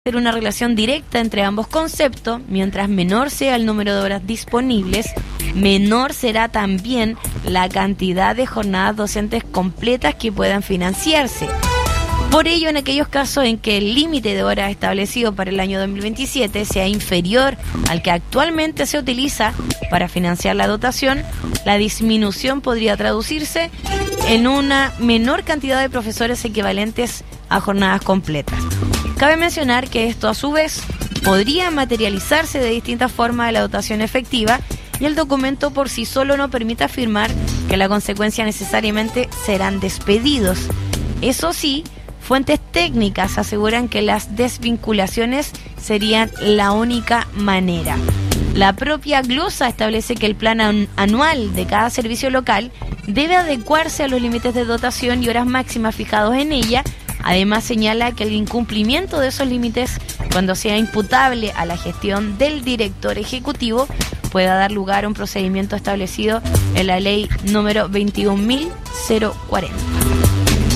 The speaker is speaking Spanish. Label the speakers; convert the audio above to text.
Speaker 1: Ser una relación directa entre ambos conceptos. Mientras menor sea el número de horas disponibles, menor será también la cantidad de jornadas docentes completas que puedan financiarse. Por ello, en aquellos casos en que el límite de horas establecido para el año 2027 sea inferior al que actualmente se utiliza para financiar la dotación, la disminución podría traducirse en una menor cantidad de profesores equivalentes a jornadas completas. Cabe mencionar que esto, a su vez, podría materializarse de distintas formas de la dotación efectiva, y el documento por sí solo no permite afirmar que la consecuencia necesariamente serán despedidos. Eso sí, fuentes técnicas aseguran que las desvinculaciones serían la única manera. La propia glosa establece que el plan anual de cada servicio local debe adecuarse a los límites de dotación y horas máximas fijados en ella. Además, señala que el incumplimiento de esos límites, cuando sea imputable a la gestión del director ejecutivo, pueda dar lugar a un procedimiento establecido en la ley número 21.040.